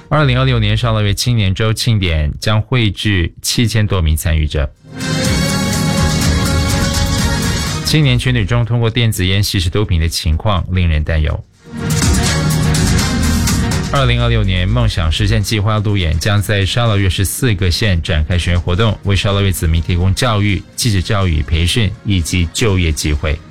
2026年沙捞越青年周庆典将绘制7000多名参与者。青年群体中通过电子烟吸食毒品的情况令人担忧。2026年梦想实现计划路演将在沙捞越14个县展开巡回活动，为沙捞越子民提供教育、继职教育培训以及就业机会。